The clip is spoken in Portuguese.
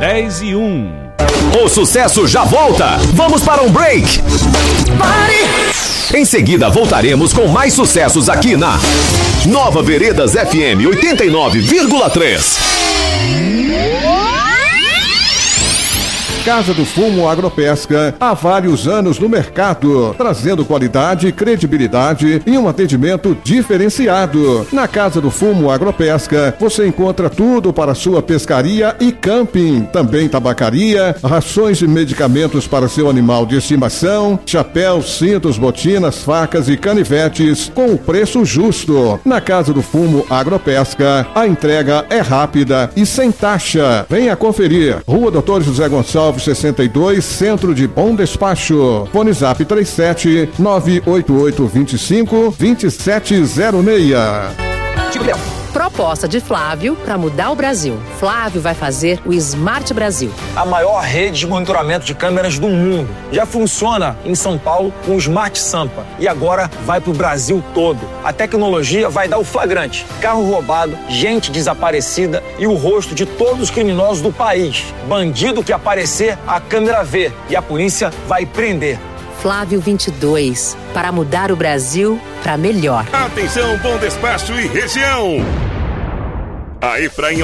10:01. O sucesso já volta. Vamos para um break. Pare! Em seguida voltaremos com mais sucessos aqui na Nova Veredas FM 89,3. Casa do Fumo Agropesca, há vários anos no mercado, trazendo qualidade, credibilidade e um atendimento diferenciado. Na Casa do Fumo Agropesca, você encontra tudo para sua pescaria e camping, também tabacaria, rações e medicamentos para seu animal de estimação, chapéus, cintos, botinas, facas e canivetes, com o preço justo. Na Casa do Fumo Agropesca, a entrega é rápida e sem taxa. Venha conferir. Rua Doutor José Gonçalves 62, Centro de Bom Despacho. Fone Zap 37 988 25 2706. Proposta de Flávio para mudar o Brasil. Flávio vai fazer o Smart Brasil. A maior rede de monitoramento de câmeras do mundo. Já funciona em São Paulo com o Smart Sampa. E agora vai para o Brasil todo. A tecnologia vai dar o flagrante. Carro roubado, gente desaparecida e o rosto de todos os criminosos do país. Bandido que aparecer, a câmera vê. E a polícia vai prender. Flávio 22, para mudar o Brasil para melhor. Atenção, Bom Despacho e região. A Efraim